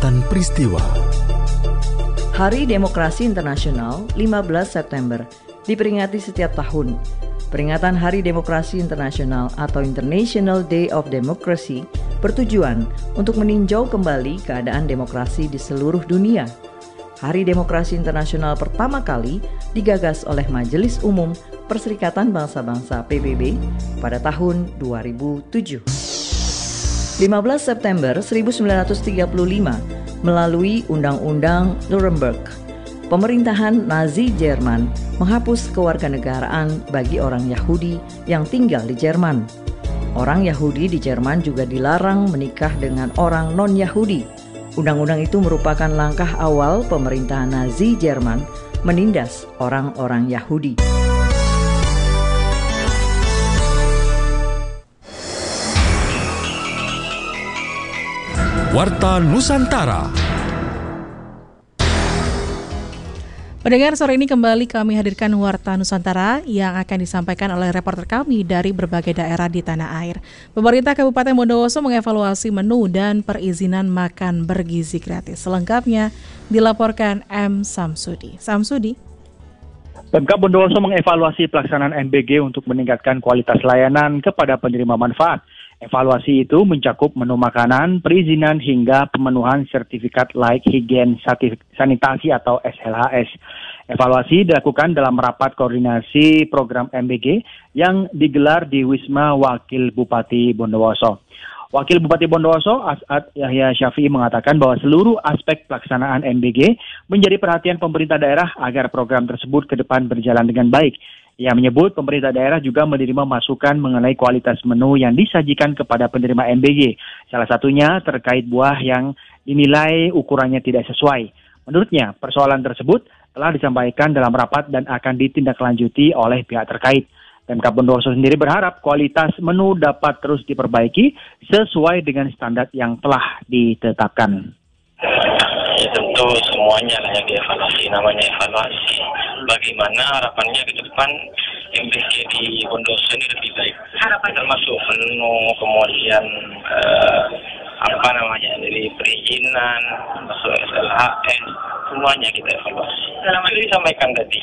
Catatan peristiwa. Hari Demokrasi Internasional 15 September diperingati setiap tahun. Peringatan Hari Demokrasi Internasional atau International Day of Democracy bertujuan untuk meninjau kembali keadaan demokrasi di seluruh dunia. Hari Demokrasi Internasional pertama kali digagas oleh Majelis Umum Perserikatan Bangsa-Bangsa PBB pada tahun 2007. 15 September 1935 melalui Undang-Undang Nuremberg, pemerintahan Nazi Jerman menghapus kewarganegaraan bagi orang Yahudi yang tinggal di Jerman. Orang Yahudi di Jerman juga dilarang menikah dengan orang non-Yahudi. Undang-undang itu merupakan langkah awal pemerintahan Nazi Jerman menindas orang-orang Yahudi. Warta Nusantara. Pendengar, sore ini kembali kami hadirkan Warta Nusantara yang akan disampaikan oleh reporter kami dari berbagai daerah di tanah air. Pemerintah Kabupaten Bondowoso mengevaluasi menu dan perizinan makan bergizi gratis. Selengkapnya dilaporkan M. Samsudi. Samsudi. Pemkab Bondowoso mengevaluasi pelaksanaan MBG untuk meningkatkan kualitas layanan kepada penerima manfaat. Evaluasi itu mencakup menu makanan, perizinan hingga pemenuhan sertifikat layak higien sanitasi atau SLHS. Evaluasi dilakukan dalam rapat koordinasi program MBG yang digelar di Wisma Wakil Bupati Bondowoso. Wakil Bupati Bondowoso, As'ad Yahya Syafi'i, mengatakan bahwa seluruh aspek pelaksanaan MBG menjadi perhatian pemerintah daerah agar program tersebut ke depan berjalan dengan baik. Ia menyebut pemerintah daerah juga menerima masukan mengenai kualitas menu yang disajikan kepada penerima MBG. Salah satunya terkait buah yang dinilai ukurannya tidak sesuai. Menurutnya, persoalan tersebut telah disampaikan dalam rapat dan akan ditindaklanjuti oleh pihak terkait. Pemkab Bondowoso sendiri berharap kualitas menu dapat terus diperbaiki sesuai dengan standar yang telah ditetapkan. Ya tentu semuanya lah yang dievaluasi, namanya evaluasi. Bagaimana harapannya ke depan MBG di Bondowoso ini lebih baik. Termasuk menu, kemudian dari perizinan, masuk SLHS, semuanya kita evaluasi. Sudah disampaikan tadi,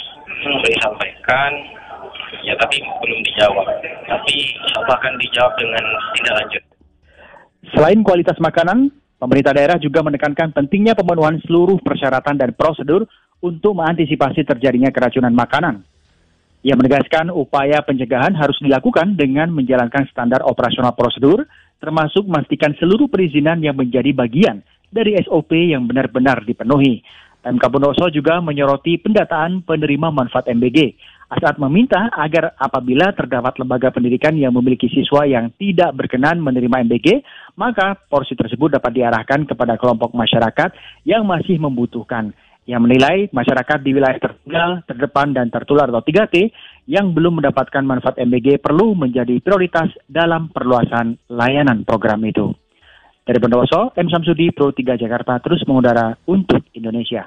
ya tapi belum dijawab. Tapi akan dijawab dengan tindak lanjut. Selain kualitas makanan, pemerintah daerah juga menekankan pentingnya pemenuhan seluruh persyaratan dan prosedur untuk mengantisipasi terjadinya keracunan makanan. Ia menegaskan upaya pencegahan harus dilakukan dengan menjalankan standar operasional prosedur, termasuk memastikan seluruh perizinan yang menjadi bagian dari SOP yang benar-benar dipenuhi. Pemkab Bondowoso juga menyoroti pendataan penerima manfaat MBG. As'ad meminta agar apabila terdapat lembaga pendidikan yang memiliki siswa yang tidak berkenan menerima MBG, maka porsi tersebut dapat diarahkan kepada kelompok masyarakat yang masih membutuhkan. Yang menilai masyarakat di wilayah tertinggal, terdepan, dan tertular atau 3T yang belum mendapatkan manfaat MBG perlu menjadi prioritas dalam perluasan layanan program itu. Dari Bondowoso, M. Samsudi, Pro 3 Jakarta, terus mengudara untuk Indonesia.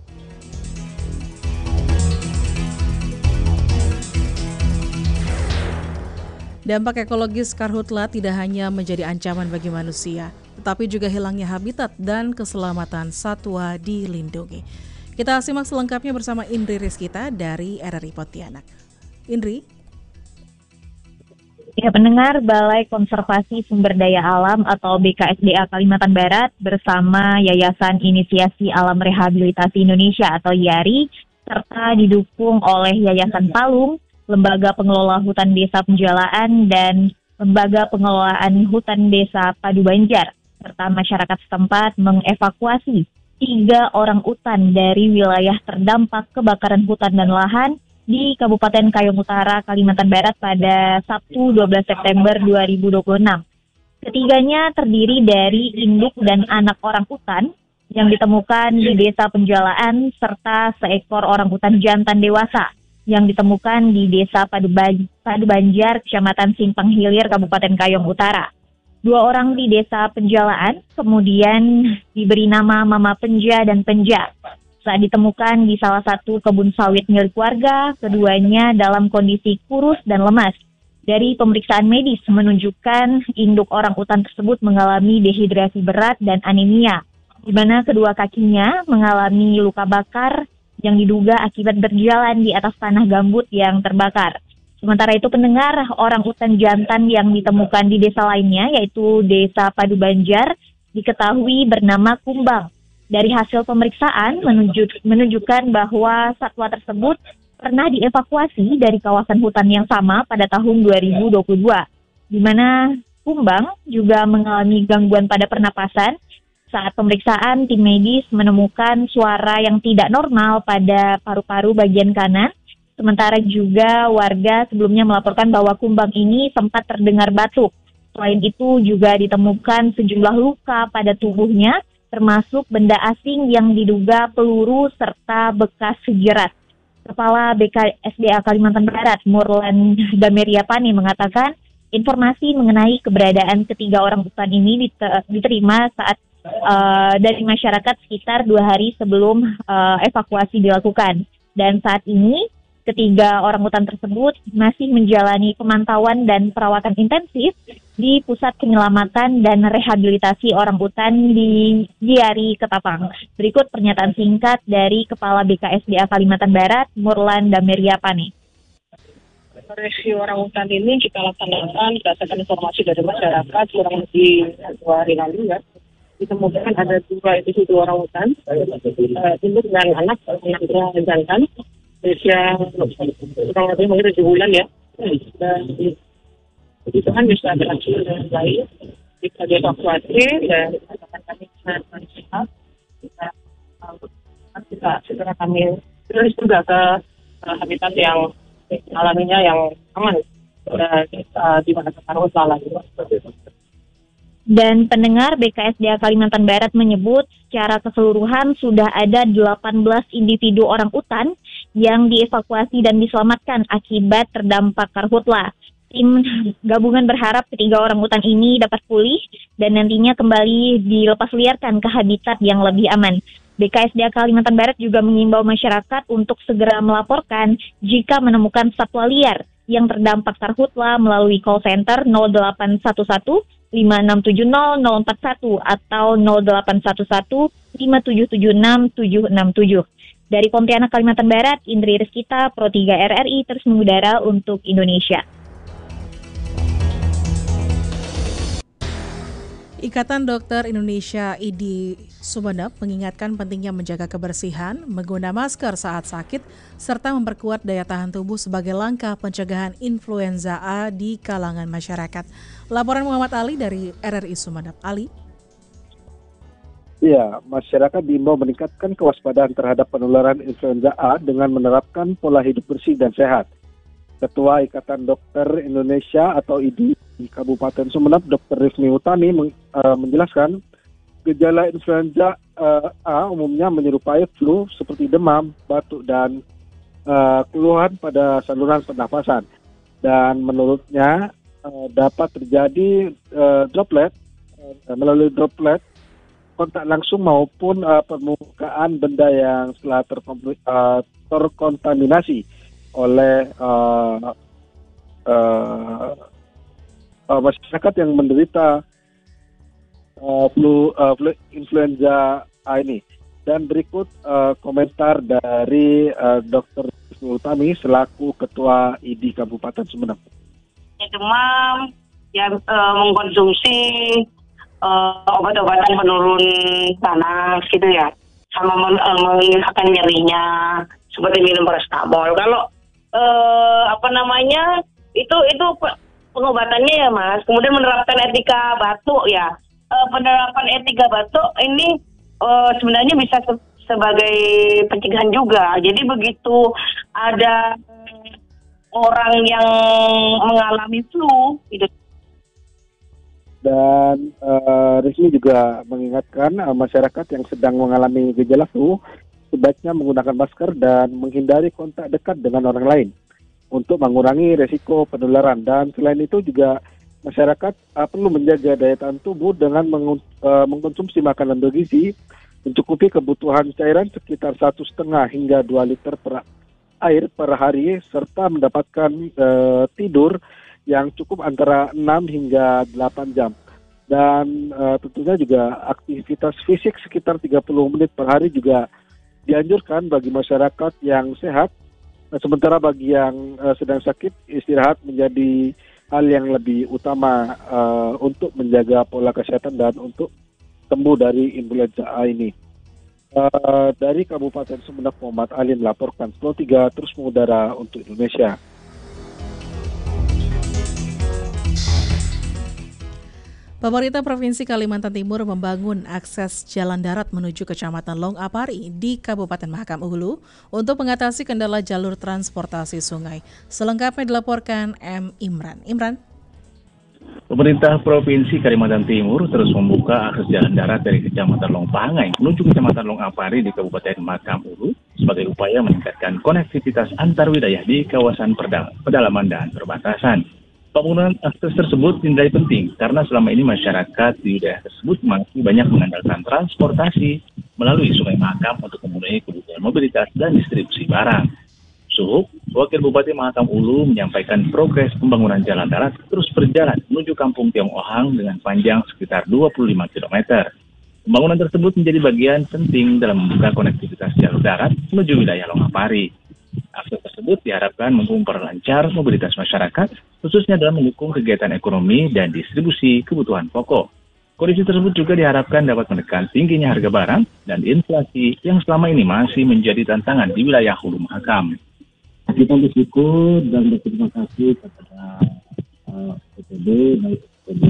Dampak ekologis karhutla tidak hanya menjadi ancaman bagi manusia, tetapi juga hilangnya habitat dan keselamatan satwa dilindungi. Kita simak selengkapnya bersama Indri Rizkita dari RRI Pontianak. Indri? Ya, pendengar, Balai Konservasi Sumber Daya Alam atau BKSDA Kalimantan Barat bersama Yayasan Inisiasi Alam Rehabilitasi Indonesia atau YARI serta didukung oleh Yayasan Palung, Lembaga Pengelola Hutan Desa Penjalaan, dan Lembaga Pengelolaan Hutan Desa Padu Banjar, serta masyarakat setempat mengevakuasi 3 orang utan dari wilayah terdampak kebakaran hutan dan lahan di Kabupaten Kayong Utara, Kalimantan Barat pada Sabtu 12 September 2026. Ketiganya terdiri dari induk dan anak orang utan yang ditemukan di Desa Penjalaan serta seekor orang utan jantan dewasa yang ditemukan di Desa Padu Banjar, Kecamatan Simpang Hilir, Kabupaten Kayong Utara. 2 orang di Desa Penjalaan kemudian diberi nama Mama Penja dan Penja. Saat ditemukan di salah satu kebun sawit milik warga, keduanya dalam kondisi kurus dan lemas. Dari pemeriksaan medis menunjukkan induk orang utan tersebut mengalami dehidrasi berat dan anemia. di mana kedua kakinya mengalami luka bakar yang diduga akibat berjalan di atas tanah gambut yang terbakar. Sementara itu pendengar, orang utan jantan yang ditemukan di desa lainnya, yaitu Desa Padu Banjar, diketahui bernama Kumbang. Dari hasil pemeriksaan menunjukkan bahwa satwa tersebut pernah dievakuasi dari kawasan hutan yang sama pada tahun 2022, di mana Kumbang juga mengalami gangguan pada pernapasan. Saat pemeriksaan, tim medis menemukan suara yang tidak normal pada paru-paru bagian kanan. Sementara juga warga sebelumnya melaporkan bahwa Kumbang ini sempat terdengar batuk. Selain itu juga ditemukan sejumlah luka pada tubuhnya, termasuk benda asing yang diduga peluru serta bekas jerat. Kepala BKSDA Kalimantan Barat, Murlan Dameriapani, mengatakan informasi mengenai keberadaan ketiga orang utan ini diterima saat dari masyarakat sekitar 2 hari sebelum evakuasi dilakukan. Dan saat ini ketiga orang utan tersebut masih menjalani pemantauan dan perawatan intensif di Pusat Penyelamatan dan Rehabilitasi Orang Utan di Giari, Ketapang. Berikut pernyataan singkat dari Kepala BKSDA Kalimantan Barat, Murlan Dameriapani. Review orang utan ini kita laksanakan berdasarkan informasi dari masyarakat kurang lebih 2 hari lalu ya. Ditemukan ada 2 individu orang utan, induk dan anaknya jantan, usia kurang lebih mungkin 7 bulan ya. Dan itu kan bisa berlangsung dengan baik, bisa dievakuasi dan kami sangat sehat. Kita segera kami terus juga ke habitat yang alaminya yang aman dan di mana kita lagi. Dan pendengar, BKSDA Kalimantan Barat menyebut secara keseluruhan sudah ada 18 individu orang utan yang dievakuasi dan diselamatkan akibat terdampak karhutla. Tim gabungan berharap ketiga orang utan ini dapat pulih dan nantinya kembali dilepasliarkan ke habitat yang lebih aman. BKSDA Kalimantan Barat juga mengimbau masyarakat untuk segera melaporkan jika menemukan satwa liar yang terdampak karhutla melalui call center 0811 5670 041 atau 0811 5776 767. Dari Pontianak, Kalimantan Barat, Indri Rizkita, Pro 3 RRI terus mengudara untuk Indonesia. Ikatan Dokter Indonesia IDI Sumeneb mengingatkan pentingnya menjaga kebersihan, menggunakan masker saat sakit, serta memperkuat daya tahan tubuh sebagai langkah pencegahan influenza A di kalangan masyarakat. Laporan Muhammad Ali dari RRI Sumeneb. Ali? Ya, masyarakat diimbau meningkatkan kewaspadaan terhadap penularan influenza A dengan menerapkan pola hidup bersih dan sehat. Ketua Ikatan Dokter Indonesia atau IDI di Kabupaten Sumeneb, Dr. Rifni Utami menjelaskan gejala influenza A umumnya menyerupai flu seperti demam, batuk, dan keluhan pada saluran pernafasan. Dan menurutnya dapat terjadi melalui droplet, kontak langsung maupun permukaan benda yang telah terkontaminasi oleh masyarakat yang menderita flu influenza A ini. Dan berikut komentar dari Dr. Utami selaku Ketua IDI Kabupaten Sumeneb. Demam yang mengkonsumsi obat-obatan penurun panas gitu ya, sama menghilangkan nyerinya seperti minum paracetamol. Kalau itu pengobatannya ya Mas. Kemudian menerapkan etika batuk ya. Penerapan etika batuk ini sebenarnya bisa sebagai pencegahan juga. Jadi begitu ada orang yang mengalami flu gitu. Dan Rizmi juga mengingatkan masyarakat yang sedang mengalami gejala flu sebaiknya menggunakan masker dan menghindari kontak dekat dengan orang lain untuk mengurangi resiko penularan. Dan selain itu juga masyarakat perlu menjaga daya tahan tubuh dengan mengkonsumsi makanan bergizi, mencukupi kebutuhan cairan sekitar 1,5 hingga 2 liter air per hari, serta mendapatkan tidur yang cukup antara 6 hingga 8 jam. Dan tentunya juga aktivitas fisik sekitar 30 menit per hari juga dianjurkan bagi masyarakat yang sehat. Sementara bagi yang sedang sakit, istirahat menjadi hal yang lebih utama untuk menjaga pola kesehatan dan untuk sembuh dari influenza A ini. Dari Kabupaten Sumeneb, Muhammad Ali melaporkan. Pro 3 terus mengudara untuk Indonesia. Pemerintah Provinsi Kalimantan Timur membangun akses jalan darat menuju Kecamatan Long Apari di Kabupaten Mahakam Ulu untuk mengatasi kendala jalur transportasi sungai. Selengkapnya dilaporkan M. Imran. Imran. Pemerintah Provinsi Kalimantan Timur terus membuka akses jalan darat dari Kecamatan Long Pangai menuju Kecamatan Long Apari di Kabupaten Mahakam Ulu sebagai upaya meningkatkan konektivitas antar wilayah di kawasan pedalaman dan perbatasan. Pembangunan akses tersebut dinilai penting karena selama ini masyarakat di wilayah tersebut masih banyak mengandalkan transportasi melalui Sungai Mahakam untuk memenuhi kebutuhan mobilitas dan distribusi barang. Suhuk, Wakil Bupati Mahakam Ulu menyampaikan progres pembangunan jalan darat terus berjalan menuju Kampung Tiong Ohang dengan panjang sekitar 25 km. Pembangunan tersebut menjadi bagian penting dalam membuka konektivitas jalur darat menuju wilayah Long Apari. Akses tersebut diharapkan mampu memperlancar mobilitas masyarakat, khususnya dalam mendukung kegiatan ekonomi dan distribusi kebutuhan pokok. Kondisi tersebut juga diharapkan dapat menekan tingginya harga barang dan inflasi yang selama ini masih menjadi tantangan di wilayah Hulu Mahakam. Kita bersyukur dan berterima kasih kepada PTB, baik PTB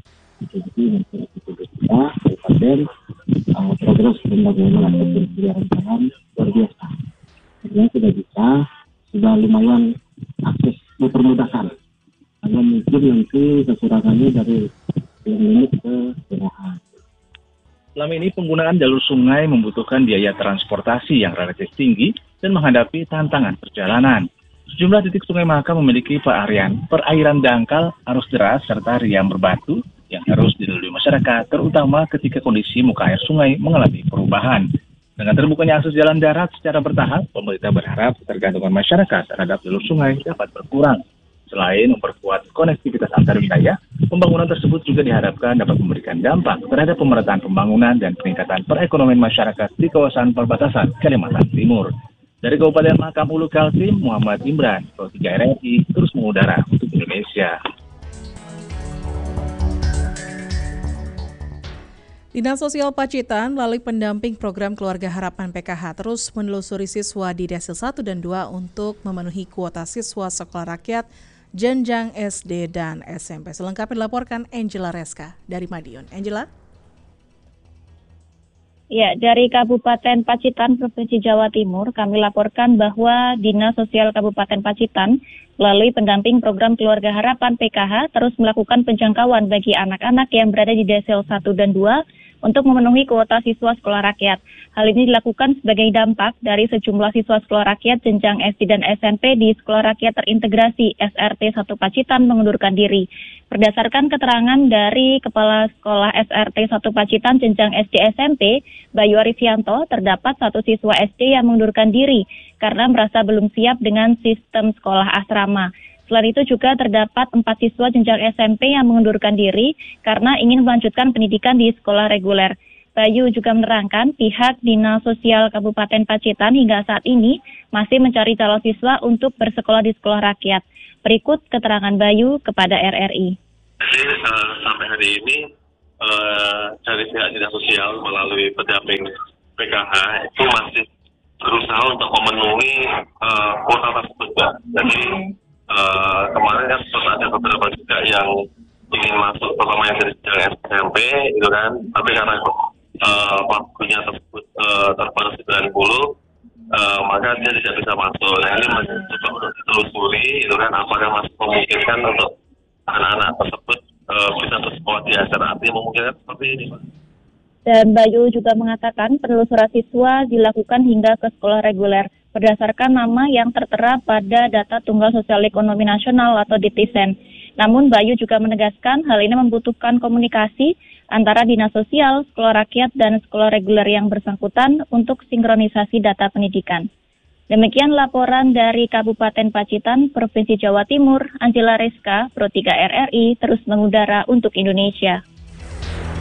maupun PTB kita, Kabupaten, progres pembangunan atau perencanaan luar biasa. Artinya sudah lumayan akses dipermudahkan. Hanya mungkin nanti kekurangannya dari ini ke Berahan. Selama ini penggunaan jalur sungai membutuhkan biaya transportasi yang relatif tinggi dan menghadapi tantangan perjalanan. Sejumlah titik Sungai Mahakam memiliki perairan dangkal, arus deras, serta riam berbatu yang harus dilalui masyarakat, terutama ketika kondisi muka air sungai mengalami perubahan. Dengan terbukanya akses jalan darat secara bertahap, pemerintah berharap ketergantungan masyarakat terhadap jalur sungai dapat berkurang. Selain memperkuat konektivitas antar wilayah, pembangunan tersebut juga diharapkan dapat memberikan dampak terhadap pemerataan pembangunan dan peningkatan perekonomian masyarakat di kawasan perbatasan Kalimantan Timur. Dari Kabupaten Mahakam Ulu Kaltim, Muhammad Imran, Pro 3 RRI, terus mengudara untuk Indonesia. Dinas Sosial Pacitan melalui pendamping program Keluarga Harapan PKH terus menelusuri siswa di Desil 1 dan 2 untuk memenuhi kuota siswa sekolah rakyat jenjang SD dan SMP. Selengkapnya dilaporkan Angela Reska dari Madiun. Angela? Ya, dari Kabupaten Pacitan, Provinsi Jawa Timur, kami laporkan bahwa Dinas Sosial Kabupaten Pacitan melalui pendamping program Keluarga Harapan PKH terus melakukan penjangkauan bagi anak-anak yang berada di Desil 1 dan 2 untuk memenuhi kuota siswa sekolah rakyat. Hal ini dilakukan sebagai dampak dari sejumlah siswa sekolah rakyat jenjang SD dan SMP di Sekolah Rakyat Terintegrasi SRT 1 Pacitan mengundurkan diri. Berdasarkan keterangan dari Kepala Sekolah SRT 1 Pacitan jenjang SD SMP, Bayu Arifianto, terdapat satu siswa SD yang mengundurkan diri karena merasa belum siap dengan sistem sekolah asrama. Selain itu juga terdapat 4 siswa jenjang SMP yang mengundurkan diri karena ingin melanjutkan pendidikan di sekolah reguler. Bayu juga menerangkan pihak Dinas Sosial Kabupaten Pacitan hingga saat ini masih mencari calon siswa untuk bersekolah di sekolah rakyat. Berikut keterangan Bayu kepada RRI. Jadi sampai hari ini dari pihak Dinas Sosial melalui pendamping PKH itu masih berusaha untuk memenuhi kuota tersebut. Jadi kemarin kan ada beberapa juga yang ingin masuk pertama yang dari SMP itu kan, tapi karena waktunya tersebut terbatas 90, maka dia tidak bisa masuk. Nah ini masih coba untuk ditelusuri itu kan, apakah masih memungkinkan untuk anak-anak tersebut bisa bersekolah di SRT, memungkinkan seperti ini, Pak. Dan Bayu juga mengatakan penelusuran siswa dilakukan hingga ke sekolah reguler berdasarkan nama yang tertera pada Data Tunggal Sosial Ekonomi Nasional atau DTSEN. Namun Bayu juga menegaskan hal ini membutuhkan komunikasi antara Dinas Sosial, Sekolah Rakyat, dan sekolah reguler yang bersangkutan untuk sinkronisasi data pendidikan. Demikian laporan dari Kabupaten Pacitan, Provinsi Jawa Timur, Angela Reska, Pro 3 RRI, terus mengudara untuk Indonesia.